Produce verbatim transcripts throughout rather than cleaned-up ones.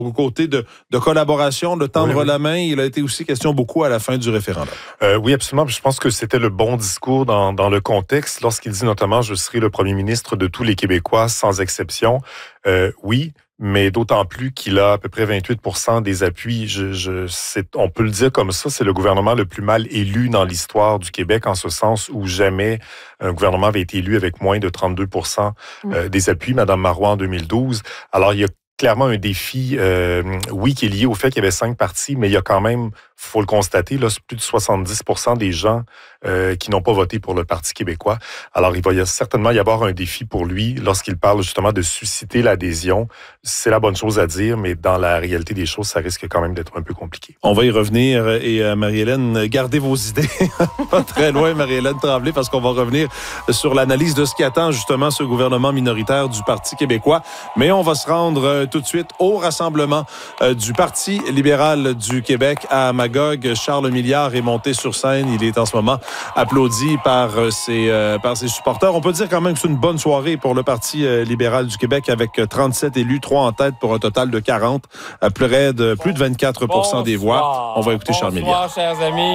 Aux côtés de, de collaboration, de tendre oui, oui. la main, il a été aussi question beaucoup à la fin du référendum. Euh, oui, absolument. Je pense que c'était le bon discours dans, dans le contexte, lorsqu'il dit notamment « Je serai le premier ministre de tous les Québécois, sans exception euh, ». Oui, mais d'autant plus qu'il a à peu près vingt-huit pour cent des appuis. Je, je, c'est, on peut le dire comme ça, c'est le gouvernement le plus mal élu dans l'histoire du Québec, en ce sens où jamais un gouvernement avait été élu avec moins de trente-deux pour cent euh, des appuis. Madame Marois en deux mille douze. Alors, il y a clairement un défi, euh, oui, qui est lié au fait qu'il y avait cinq partis, mais il y a quand même, faut le constater, là, plus de soixante-dix pour cent des gens euh, qui n'ont pas voté pour le Parti québécois. Alors, il va y a certainement y avoir un défi pour lui lorsqu'il parle justement de susciter l'adhésion. C'est la bonne chose à dire, mais dans la réalité des choses, ça risque quand même d'être un peu compliqué. On va y revenir. Et euh, Marie-Hélène, gardez vos idées. Pas très loin, Marie-Hélène Tremblay, parce qu'on va revenir sur l'analyse de ce qui attend justement ce gouvernement minoritaire du Parti québécois. Mais on va se rendre euh, tout de suite au rassemblement euh, du Parti libéral du Québec à Magog. Charles Milliard est monté sur scène. Il est en ce moment applaudi par euh, ses, euh, par ses supporters. On peut dire quand même que c'est une bonne soirée pour le Parti euh, libéral du Québec avec trente-sept élus, trois en tête pour un total de quarante, à près de plus de vingt-quatre pour cent des voix. On va écouter Charles Milliard. Bonsoir, chers amis.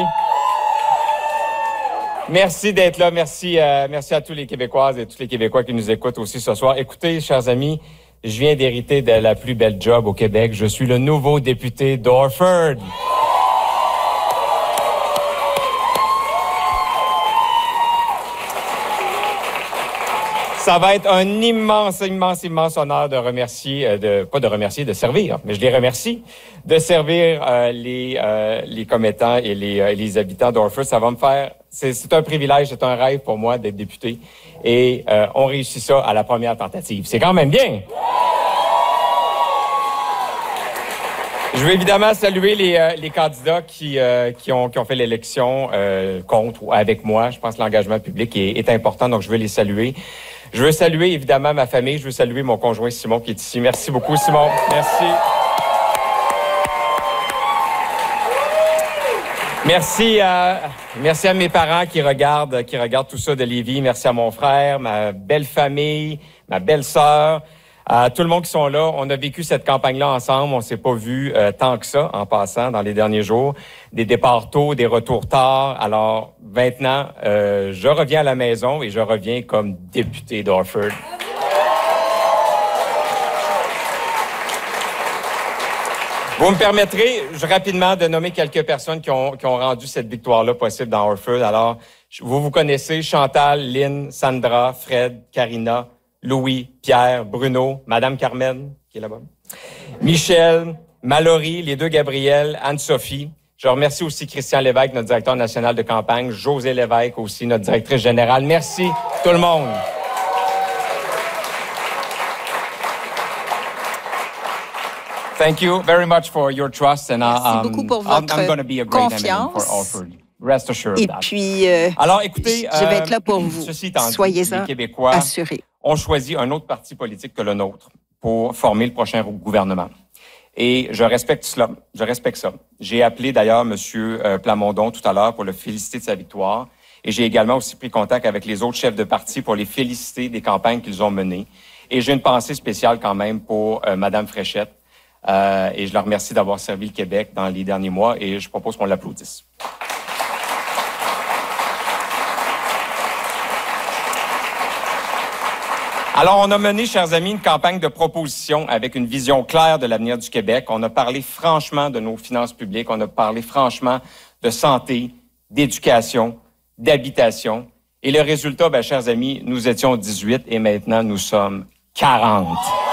Merci d'être là. Merci, euh, merci à tous les Québécoises et tous les Québécois qui nous écoutent aussi ce soir. Écoutez, chers amis, je viens d'hériter de la plus belle job au Québec. Je suis le nouveau député d'Orford. Ça va être un immense, immense, immense honneur de remercier, de pas de remercier, de servir, mais je les remercie, de servir euh, les, euh, les commettants et les, euh, les habitants d'Orford. Ça va me faire, c'est, c'est un privilège, c'est un rêve pour moi d'être député. Et euh, on réussit ça à la première tentative. C'est quand même bien. Je veux évidemment saluer les, euh, les candidats qui, euh, qui, ont, qui ont fait l'élection euh, contre ou avec moi. Je pense que l'engagement public est, est important, donc je veux les saluer. Je veux saluer évidemment ma famille. Je veux saluer mon conjoint Simon qui est ici. Merci beaucoup, Simon. Merci. Merci à, merci à mes parents qui regardent, qui regardent tout ça de Lévis. Merci à mon frère, ma belle famille, ma belle-sœur. À tout le monde qui sont là, on a vécu cette campagne-là ensemble. On s'est pas vu euh, tant que ça en passant dans les derniers jours. Des départs tôt, des retours tard. Alors maintenant, euh, je reviens à la maison et je reviens comme député d'Orford. Vous me permettrez je, rapidement de nommer quelques personnes qui ont, qui ont rendu cette victoire-là possible dans Orford. Alors, vous vous connaissez Chantal, Lynn, Sandra, Fred, Karina, Louis, Pierre, Bruno, Madame Carmen, qui est là-bas, Michel, Mallory, les deux Gabriel, Anne-Sophie. Je remercie aussi Christian Lévesque, notre directeur national de campagne, José Lévesque aussi, notre directrice générale. Merci tout le monde. Thank you very much for your trust. And, Merci um, beaucoup pour votre I'm, I'm be a great confiance. Rest assured Et that. puis, euh, Alors, écoutez, je vais être là pour vous. Soyez-en assurés. On choisit un autre parti politique que le nôtre pour former le prochain gouvernement. Et je respecte cela. Je respecte ça. J'ai appelé d'ailleurs M. Plamondon tout à l'heure pour le féliciter de sa victoire. Et j'ai également aussi pris contact avec les autres chefs de parti pour les féliciter des campagnes qu'ils ont menées. Et j'ai une pensée spéciale quand même pour euh, Mme Fréchette. Euh, et je la remercie d'avoir servi le Québec dans les derniers mois. Et je propose qu'on l'applaudisse. Alors, on a mené, chers amis, une campagne de propositions avec une vision claire de l'avenir du Québec. On a parlé franchement de nos finances publiques. On a parlé franchement de santé, d'éducation, d'habitation. Et le résultat, ben, chers amis, nous étions dix-huit et maintenant nous sommes quarante.